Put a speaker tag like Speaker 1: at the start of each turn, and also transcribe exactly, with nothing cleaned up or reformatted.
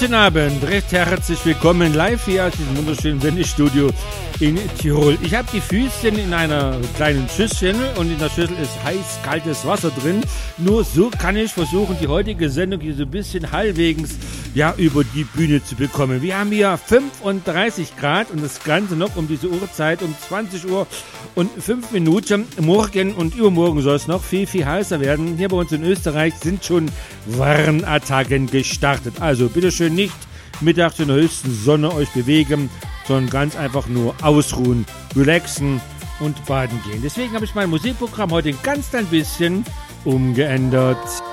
Speaker 1: Guten Abend, recht herzlich willkommen live hier aus diesem wunderschönen Sendestudio in Tirol. Ich habe die Füßchen in einer kleinen Schüsschen und in der Schüssel ist heiß, kaltes Wasser drin. Nur so kann ich versuchen, die heutige Sendung hier so ein bisschen halbwegs ja, über die Bühne zu bekommen. Wir haben hier fünfunddreißig Grad und das Ganze noch um diese Uhrzeit um zwanzig Uhr und fünf Minuten. Morgen und übermorgen soll es noch viel, viel heißer werden. Hier bei uns in Österreich sind schon Warnattacken gestartet. Also bitteschön nicht mittags in der höchsten Sonne euch bewegen, sondern ganz einfach nur ausruhen, relaxen und baden gehen. Deswegen habe ich mein Musikprogramm heute ein ganz klein bisschen umgeändert.